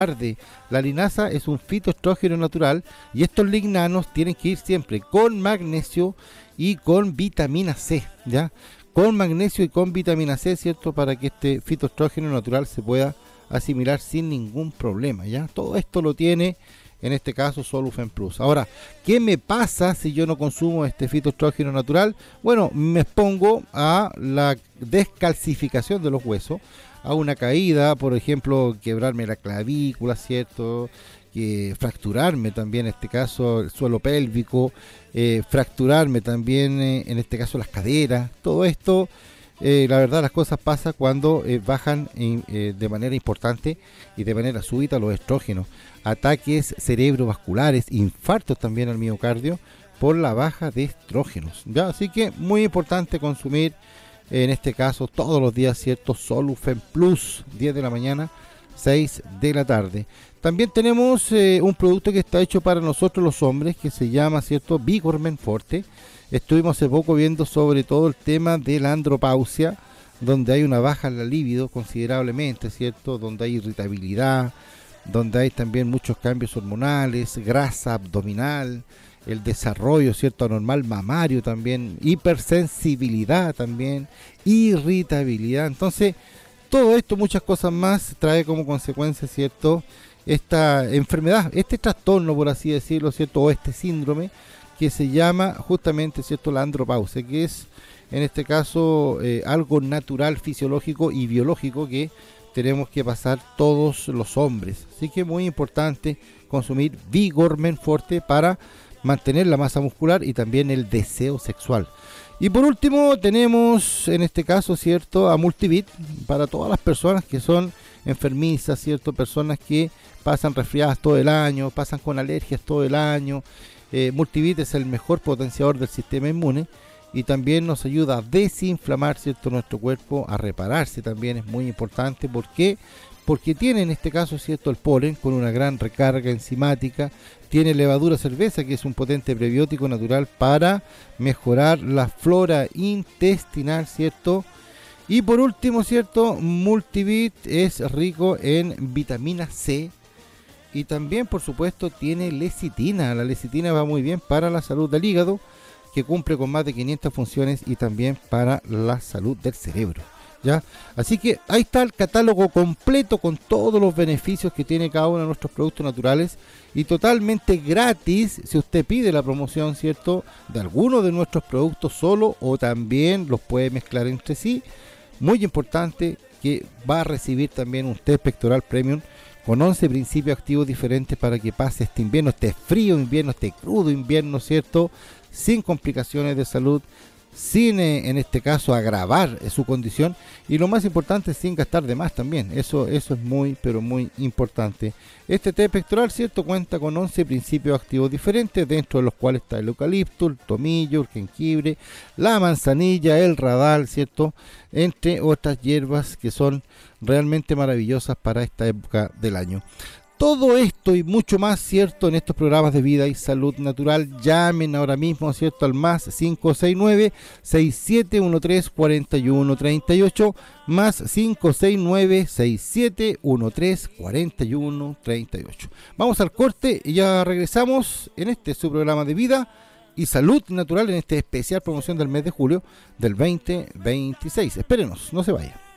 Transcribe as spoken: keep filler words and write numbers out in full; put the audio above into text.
tarde. La linaza es un fitoestrógeno natural y estos lignanos tienen que ir siempre con magnesio y con vitamina C, ¿ya? Con magnesio y con vitamina C, ¿cierto? Para que este fitoestrógeno natural se pueda asimilar sin ningún problema, ¿ya? Todo esto lo tiene, en este caso, Solufen Plus. Ahora, ¿qué me pasa si yo no consumo este fitoestrógeno natural? Bueno, me expongo a la descalcificación de los huesos, a una caída, por ejemplo, quebrarme la clavícula, ¿cierto? Que fracturarme también, en este caso, el suelo pélvico, eh, fracturarme también, eh, en este caso, las caderas. Todo esto, eh, la verdad, las cosas pasan cuando eh, bajan eh, de manera importante y de manera súbita los estrógenos. Ataques cerebrovasculares, infartos también al miocardio por la baja de estrógenos, ¿ya? Así que muy importante consumir, en este caso, todos los días, ¿cierto? Solufen Plus, diez de la mañana, seis de la tarde. También tenemos eh, un producto que está hecho para nosotros los hombres, que se llama, ¿cierto? Vigormen Forte. Estuvimos hace poco viendo sobre todo el tema de la andropausia, donde hay una baja en la libido considerablemente, ¿cierto? Donde hay irritabilidad, donde hay también muchos cambios hormonales, grasa abdominal, el desarrollo, ¿cierto? Anormal mamario también, hipersensibilidad también, irritabilidad. Entonces, todo esto, muchas cosas más, trae como consecuencia, ¿cierto? Esta enfermedad, este trastorno, por así decirlo, ¿cierto? O este síndrome que se llama justamente, ¿cierto? La andropausia, que es, en este caso, eh, algo natural, fisiológico y biológico que tenemos que pasar todos los hombres. Así que muy importante consumir Vigormen Forte para mantener la masa muscular y también el deseo sexual. Y por último tenemos, en este caso, ¿cierto? A Multivit, para todas las personas que son enfermizas, ¿cierto? Personas que pasan resfriadas todo el año, pasan con alergias todo el año. Eh, Multivit es el mejor potenciador del sistema inmune y también nos ayuda a desinflamar, ¿cierto? Nuestro cuerpo, a repararse también, es muy importante. ¿Por qué? Porque tiene, en este caso, ¿cierto? El polen con una gran recarga enzimática. Tiene levadura cerveza, que es un potente prebiótico natural para mejorar la flora intestinal, ¿cierto? Y por último, ¿cierto? Multivit es rico en vitamina C y también, por supuesto, tiene lecitina. La lecitina va muy bien para la salud del hígado, que cumple con más de quinientas funciones, y también para la salud del cerebro, ¿ya? Así que ahí está el catálogo completo con todos los beneficios que tiene cada uno de nuestros productos naturales y totalmente gratis si usted pide la promoción, ¿cierto? De alguno de nuestros productos solo, o también los puede mezclar entre sí. Muy importante que va a recibir también un test pectoral premium con once principios activos diferentes para que pase este invierno, este frío invierno, este crudo invierno, ¿cierto? Sin complicaciones de salud, sin eh, en este caso agravar eh, su condición, y lo más importante, sin gastar de más también. Eso eso es muy pero muy importante. Este té pectoral, ¿cierto? Cuenta con once principios activos diferentes, dentro de los cuales está el eucalipto, el tomillo, el jengibre, la manzanilla, el radal, ¿cierto? Entre otras hierbas que son realmente maravillosas para esta época del año. Todo esto y mucho más, ¿cierto? En estos programas de vida y salud natural. Llamen ahora mismo, ¿cierto? Al más cinco seis nueve, seis siete uno tres, cuatro uno tres ocho, más cinco seis nueve, seis siete uno tres, cuatro uno tres ocho. Vamos al corte y ya regresamos en este su programa de vida y salud natural, en este especial promoción del mes de julio del veinte veintiséis. Espérenos, no se vaya.